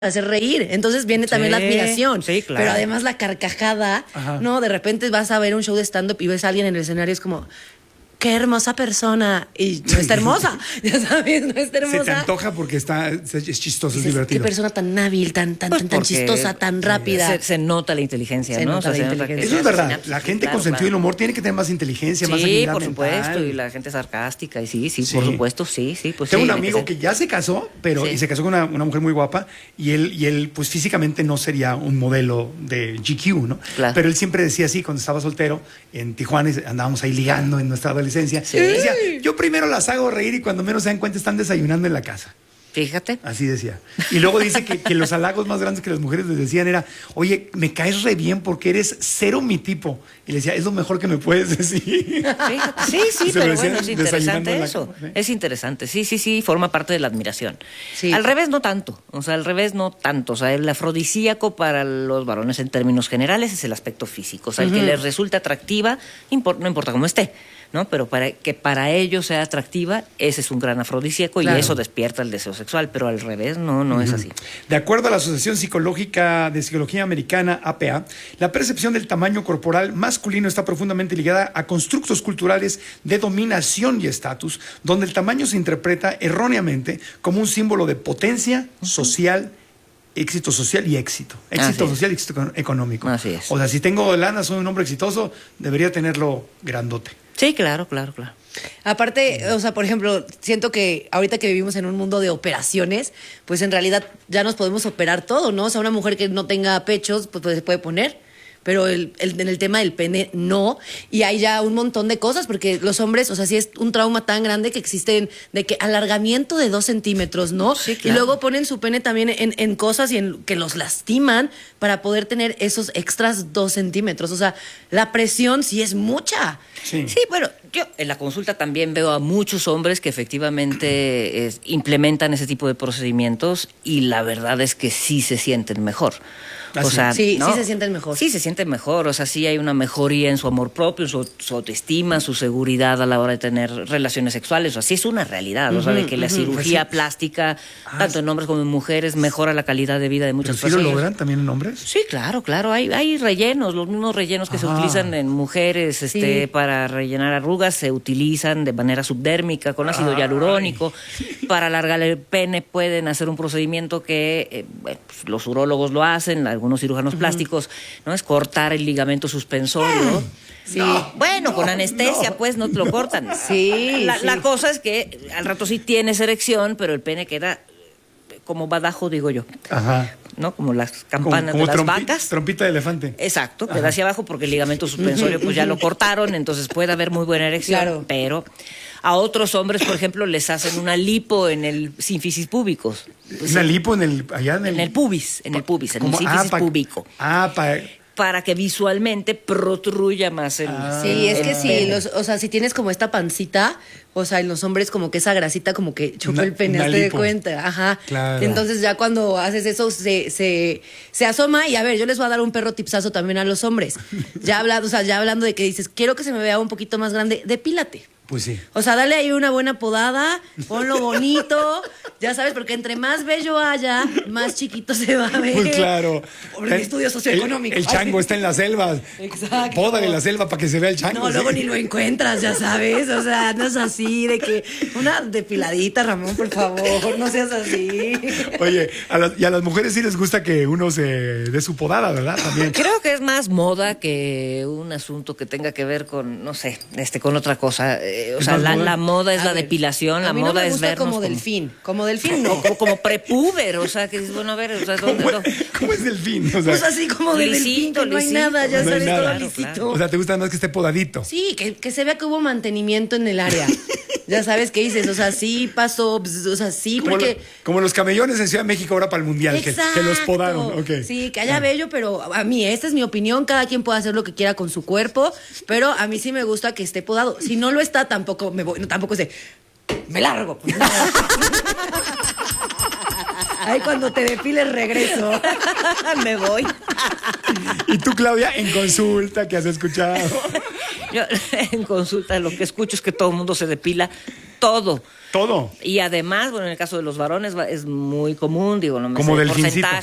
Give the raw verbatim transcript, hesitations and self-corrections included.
hacer reír. Entonces viene también sí, la admiración. Sí, claro. Pero además la carcajada, Ajá. ¿no? De repente vas a ver un show de stand-up y ves a alguien en el escenario, es como, qué hermosa persona. Y no está hermosa, ya sabes, no está hermosa. Se te antoja porque está, es chistoso, es dices, divertido. Qué persona tan hábil, tan, tan, pues tan, tan chistosa, tan rápida. Se, se nota la inteligencia, se ¿no? Nota o sea, la se inteligencia. Eso es verdad. La sí, gente claro, con sentido claro. del humor tiene que tener más inteligencia, sí, más habilidad por mental. supuesto. Y la gente sarcástica. Y sí, sí, Sí. por supuesto, sí, sí. Pues Tengo sí, un amigo que, que ya se casó, pero Sí. y se casó con una, una mujer muy guapa y él, y él, pues físicamente no sería un modelo de G Q, ¿no? Claro. Pero él siempre decía así, cuando estaba soltero, en Tijuana, andábamos ahí ligando en nuestra adolescencia. Sí. Decía, yo primero las hago reír y cuando menos se dan cuenta están desayunando en la casa. Fíjate. Así decía. Y luego dice que, que los halagos más grandes que las mujeres les decían era, oye, me caes re bien porque eres cero mi tipo. Y le decía, es lo mejor que me puedes decir. Fíjate. Sí, sí, Se pero lo decían bueno, es desayunando interesante en la eso. cama, ¿sí? Es interesante. Sí, sí, sí, forma parte de la admiración. Sí. Al revés, no tanto. O sea, al revés, no tanto. O sea, el afrodisíaco para los varones en términos generales es el aspecto físico. O sea, el Uh-huh. que les resulta atractiva, impor- no importa cómo esté, ¿no? Pero para que para ellos sea atractiva, ese es un gran afrodisíaco Claro. y eso despierta el deseo sexual. Pero al revés, no, no uh-huh. es así. De acuerdo a la Asociación Psicológica de Psicología Americana, A P A, la percepción del tamaño corporal masculino está profundamente ligada a constructos culturales de dominación y estatus, donde el tamaño se interpreta erróneamente como un símbolo de potencia uh-huh. social, éxito social y éxito. Éxito Así social y es. éxito económico. Así es. O sea, si tengo lana, soy un hombre exitoso, debería tenerlo grandote. Sí, claro, claro, claro. Aparte, o sea, por ejemplo, siento que ahorita que vivimos en un mundo de operaciones, pues en realidad ya nos podemos operar todo, ¿no? O sea, una mujer que no tenga pechos, pues, pues se puede poner. Pero el, el, en el tema del pene, no. Y hay ya un montón de cosas, porque los hombres, o sea, sí es un trauma tan grande que existen de que alargamiento de dos centímetros, ¿no? Sí, claro. Y luego ponen su pene también en, en cosas y en, que los lastiman para poder tener esos extras dos centímetros. O sea, la presión sí es mucha. Sí. Sí, bueno, yo en la consulta también veo a muchos hombres que efectivamente es, implementan ese tipo de procedimientos y la verdad es que sí se sienten mejor. ¿Ah, o sí? sea, Sí, ¿no? sí se sienten mejor. Sí se sienten mejor, o sea, sí hay una mejoría en su amor propio, su, su autoestima, su seguridad a la hora de tener relaciones sexuales. O sea, sí es una realidad, uh-huh, o sea, de que la uh-huh. cirugía sí. plástica, Ah, tanto en hombres como en mujeres, mejora la calidad de vida de muchas ¿Pero sí personas. lo logran también en hombres? Sí, claro, claro. Hay, hay rellenos, los mismos rellenos que Ajá. se utilizan en mujeres este, Sí. para rellenar arrugas, se utilizan de manera subdérmica, con ácido Ay. hialurónico. Para alargar el pene pueden hacer un procedimiento que eh, bueno, pues, los urólogos lo hacen, algunos cirujanos uh-huh. plásticos, ¿no? Es cortar el ligamento suspensorio. Sí. No, bueno, no, con anestesia, no. pues no te lo cortan. Sí, La, sí. la cosa es que al rato sí tienes erección, pero el pene queda como badajo, digo yo. Ajá. ¿No? Como las campanas como, como de las trompi- vacas. Trompita de elefante. Exacto, Ajá. queda hacia abajo porque el ligamento suspensorio pues ya lo cortaron, entonces puede haber muy buena erección, Claro. pero a otros hombres, por ejemplo, les hacen una lipo en el sínfisis púbicos. Pues, Una lipo en el, allá en el, en el pubis, en el pubis, en el como- sínfisis ah, pa- púbico. Ah, para... Para que visualmente protruya más el. Ah. Sí, es el que sí, pene. los, o sea, si tienes como esta pancita, o sea, en los hombres como que esa grasita como que chupa Una- el pene, una hazte de lipo. cuenta, ajá. Claro. Entonces ya cuando haces eso se, se, se asoma y a ver, yo les voy a dar un perro tipsazo también a los hombres. Ya hablando, o sea, ya hablando de que dices, quiero que se me vea un poquito más grande, depílate. Pues sí. O sea, dale ahí una buena podada, ponlo bonito, ya sabes, porque entre más bello haya, más chiquito se va a ver. Pues claro. Por el estudio socioeconómico. El, el chango está en la selva. Exacto. Pódale la selva para que se vea el chango. No, ¿sí? luego ni lo encuentras, ya sabes. O sea, no es así de que una depiladita, Ramón, por favor, no seas así. Oye, a las, y a las mujeres sí les gusta que uno se dé su podada, ¿verdad? También. Creo que es más moda que un asunto que tenga que ver con, no sé, este, con otra cosa. Eh, o ¿Es sea, más la, moda? la moda es A la ver, depilación, la a mí moda no me es gusta vernos como delfín, como delfín no. como, como prepúber, o sea, que dices, bueno, a ver, o sea, ¿dónde? ¿Cómo, no? cómo es delfín? O sea, Pues así como de delfín, lisito, que no hay lisito. nada, ya No hay sabes, nada. todo Claro, lisito. claro. o sea, ¿te gusta más que esté podadito? Sí, que, que se vea que hubo mantenimiento en el área. Ya sabes qué dices, o sea, sí pasó, o sea, sí, Como, porque... lo- como los camellones en Ciudad de México ahora para el Mundial, que, que los podaron. Okay. Sí, que haya Ah. bello, pero a mí, esta es mi opinión, cada quien puede hacer lo que quiera con su cuerpo, pero a mí sí me gusta que esté podado. Si no lo está, tampoco me voy, no, tampoco sé, me largo. Pues, no. Ahí cuando te depiles regreso. Me voy. Y tú, Claudia, en consulta, ¿qué has escuchado? Yo en consulta lo que escucho es que todo el mundo se depila. todo. Todo. Y además, bueno, en el caso de los varones va- es muy común, digo, no me Como sé el delfincito. porcentaje,